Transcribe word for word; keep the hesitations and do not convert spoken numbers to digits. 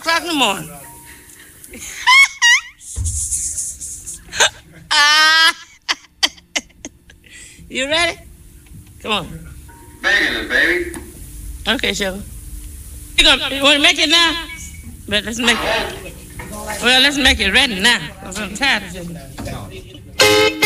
o'clock in the morning. Ah. You ready? Come on. Banging it, baby. Okay, sugar. You gonna you want to make it now? But let's make it. Well, let's make it ready now. I'm tired of this.